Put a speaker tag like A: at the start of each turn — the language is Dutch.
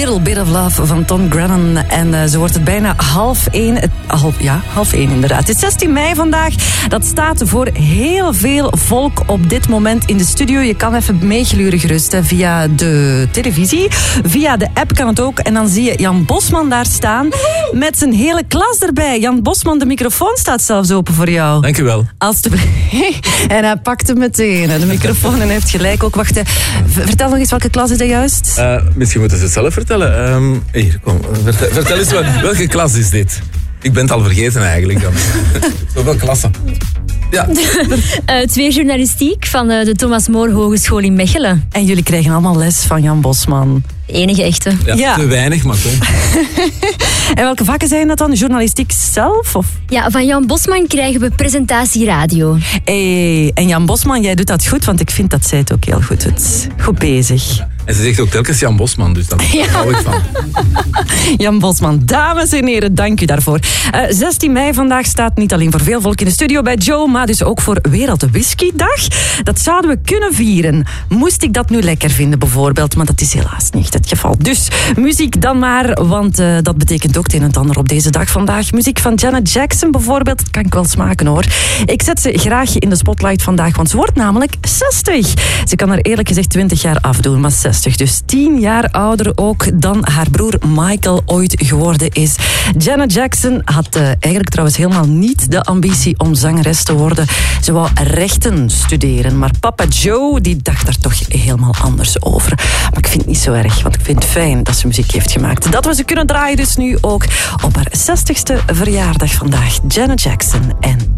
A: Little Bit of Love van Tom Grennan. En zo wordt het bijna 12:30. Half één inderdaad. Het is 16 mei vandaag. Dat staat voor heel veel volk op dit moment in de studio. Je kan even meegluren gerust via de televisie. Via de app kan het ook. En dan zie je Jan Bosman daar staan met zijn hele klas erbij. Jan Bosman, de microfoon staat zelfs open voor jou.
B: Dank u wel.
A: En hij pakt hem meteen, de microfoon, en heeft gelijk ook. Wacht, vertel nog eens, welke klas is dat juist?
B: Misschien moeten ze het zelf vertellen. Hier, kom. Vertel eens, welke klas is dit? Ik ben het al vergeten eigenlijk. Zoveel klassen. Ja.
C: 2 journalistiek van de Thomas More Hogeschool in Mechelen.
A: En jullie krijgen allemaal les van Jan Bosman.
C: Enige echte.
B: Ja. Te weinig, maar kom.
A: En welke vakken zijn dat dan? Journalistiek zelf? Of?
C: Ja, van Jan Bosman krijgen we presentatie radio.
A: En Jan Bosman, jij doet dat goed, want ik vind dat zij het ook heel goed doet. Goed bezig.
B: En ze zegt ook telkens Jan Bosman, dus daar hou ik van.
A: Jan Bosman, dames en heren, dank u daarvoor. 16 mei vandaag staat niet alleen voor veel volk in de studio bij Joe, maar dus ook voor Wereld Whiskydag. Dat zouden we kunnen vieren. Moest ik dat nu lekker vinden bijvoorbeeld, maar dat is helaas niet het geval. Dus muziek dan maar, want dat betekent ook het een en ander op deze dag vandaag. Muziek van Janet Jackson bijvoorbeeld, dat kan ik wel smaken hoor. Ik zet ze graag in de spotlight vandaag, want ze wordt namelijk 60. Ze kan er eerlijk gezegd 20 jaar afdoen, maar 60. Dus 10 jaar ouder ook dan haar broer Michael ooit geworden is. Janet Jackson had eigenlijk trouwens helemaal niet de ambitie om zangeres te worden. Ze wou rechten studeren, maar papa Joe die dacht daar toch helemaal anders over. Maar ik vind het niet zo erg, want ik vind het fijn dat ze muziek heeft gemaakt. Dat we ze kunnen draaien dus nu ook op haar 60ste verjaardag vandaag. Janet Jackson en